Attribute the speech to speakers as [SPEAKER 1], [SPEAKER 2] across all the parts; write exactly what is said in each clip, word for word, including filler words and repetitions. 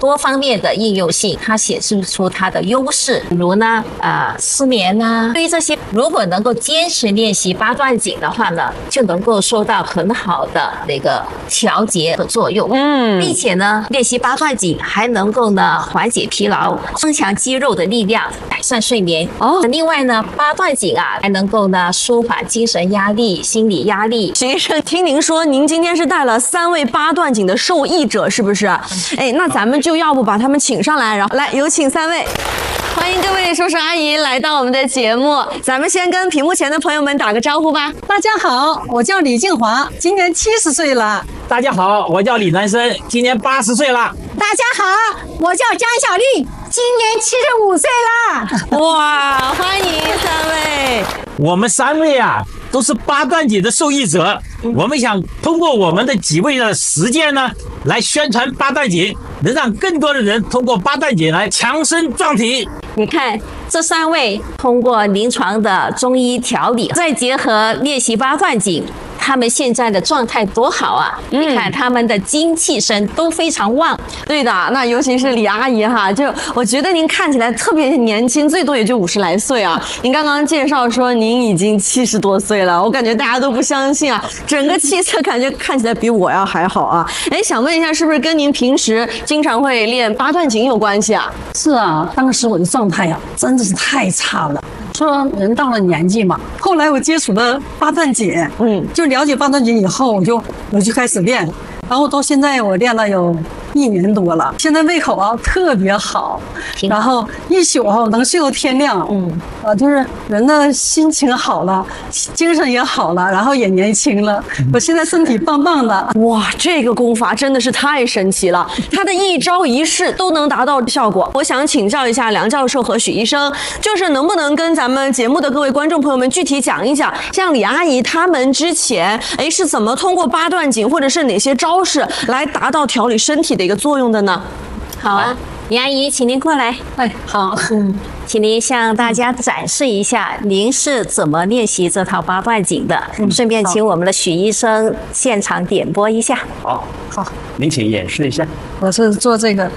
[SPEAKER 1] 多方面的应用性，它显示出它的优势。比如呢，呃，失眠啊，对于这些，如果能够坚持练习八段锦的话呢，就能够收到很好的那个调节的作用。嗯，并且呢，练习八段锦还能够呢缓解疲劳，增强肌肉的力量，改善睡眠。哦，另外呢，八段锦啊还能够呢舒缓精神压力、心理压力。
[SPEAKER 2] 徐医生，听您说您今天是带了三位八段锦的受益者，是不是？哎，那咱们就要不把他们请上来，然后来有请三位。欢迎各位叔叔阿姨来到我们的节目，咱们先跟屏幕前的朋友们打个招呼吧。
[SPEAKER 3] 大家好，我叫李静华，今年七十岁了。
[SPEAKER 4] 大家好，我叫李南生，今年八十岁了。
[SPEAKER 5] 大家好，我叫江小丽，今年七十五岁了。
[SPEAKER 2] 哇，欢迎三位。
[SPEAKER 4] 我们三位啊，都是八段锦的受益者。我们想通过我们的几位的实践呢，来宣传八段锦，能让更多的人通过八段锦来强身壮体。
[SPEAKER 1] 你看，这三位通过临床的中医调理，再结合练习八段锦，他们现在的状态多好啊！嗯、你看他们的精气神都非常旺。
[SPEAKER 2] 对的，那尤其是李阿姨哈，就我觉得您看起来特别年轻，最多也就五十来岁啊。您刚刚介绍说您已经七十多岁了，我感觉大家都不相信啊，整个气色感觉看起来比我要还好啊。哎，想问一下，是不是跟您平时经常会练八段锦有关系啊？
[SPEAKER 3] 是啊，当时我的状态呀、啊，真的是太差了。说人到了年纪嘛，后来我接触了八段锦，嗯，就了解八段锦以后，我就我就开始练，然后到现在我练了有一年多了，现在胃口啊特别好，然后一宿啊能睡到天亮，嗯，啊，就是人的心情好了，精神也好了，然后也年轻了，我现在身体棒棒的。
[SPEAKER 2] 哇，这个功法真的是太神奇了，它的一招一式都能达到效果。我想请教一下梁教授和许医生，就是能不能跟咱们节目的各位观众朋友们具体讲一讲，像李阿姨他们之前哎是怎么通过八段锦或者是哪些招式来达到调理身体的一个作用的呢？
[SPEAKER 1] 好啊，李阿姨，请您过来。
[SPEAKER 3] 哎，好，嗯，
[SPEAKER 1] 请您向大家展示一下您是怎么练习这套八段锦的，嗯、顺便请我们的许医生现场点播一下。
[SPEAKER 6] 好，好，您请演示一下。
[SPEAKER 3] 我是做这个。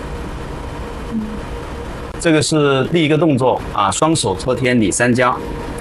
[SPEAKER 6] 这个是第一个动作啊，双手托天理三焦。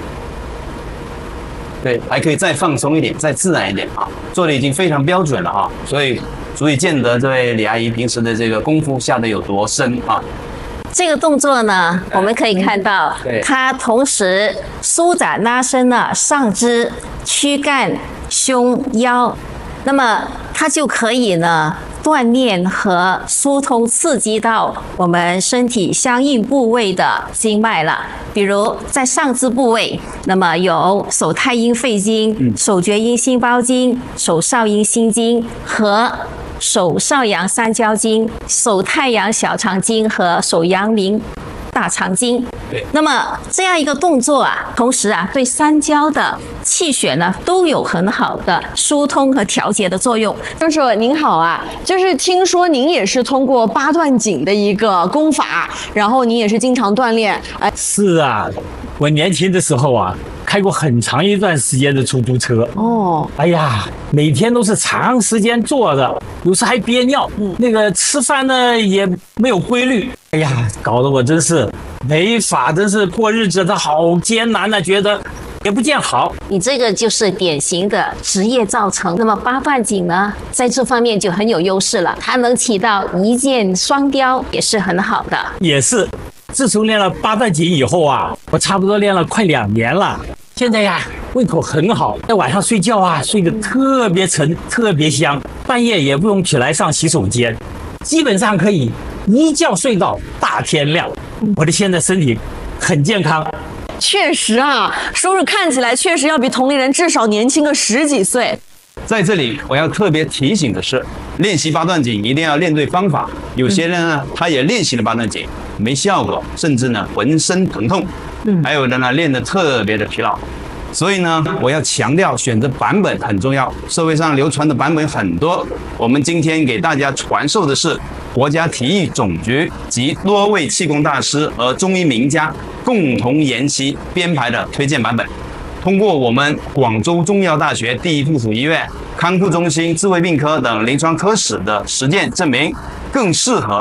[SPEAKER 6] 对，还可以再放松一点，再自然一点啊，做的已经非常标准了啊，所以足以见得这位李阿姨平时的这个功夫下得有多深啊。
[SPEAKER 1] 这个动作呢，我们可以看到，它同时舒展拉伸了上肢、躯干、胸、腰，那么它就可以呢锻炼和疏通刺激到我们身体相应部位的经脉了。比如在上肢部位，那么有手太阴肺经、手厥阴心包经、手少阴心经和手少阳三焦经、手太阳小肠经和手阳明大肠经。那么这样一个动作啊，同时啊，对三焦的气血呢都有很好的疏通和调节的作用。
[SPEAKER 2] 教授您好啊，就是听说您也是通过八段锦的一个功法，然后您也是经常锻炼。哎，
[SPEAKER 4] 是啊，我年轻的时候啊，开过很长一段时间的出租车。哦，哎呀，每天都是长时间坐着，有时还憋尿。嗯，那个吃饭呢也没有规律。哎呀，搞得我真是没法，真是过日子它好艰难呢、啊，觉得也不见好。
[SPEAKER 1] 你这个就是典型的职业造成。那么八段锦呢，在这方面就很有优势了，它能起到一箭双雕，也是很好的。
[SPEAKER 4] 也是，自从练了八段锦以后啊，我差不多练了快两年了。现在呀，胃口很好，在晚上睡觉啊，睡得特别沉，特别香，半夜也不用起来上洗手间，基本上可以一觉睡到大天亮。我的现在身体很健康。
[SPEAKER 2] 确实啊，叔叔看起来确实要比同龄人至少年轻个十几岁。
[SPEAKER 6] 在这里我要特别提醒的是，练习八段锦一定要练对方法。有些人呢，他也练习了八段锦没效果，甚至呢浑身疼痛，还有的呢练得特别的疲劳。所以呢，我要强调选择版本很重要。社会上流传的版本很多，我们今天给大家传授的是国家体育总局及多位气功大师和中医名家共同研习编排的推荐版本。通过我们广州中医药大学第一附属医院康复中心智慧病科等临床科室的实践证明，更适合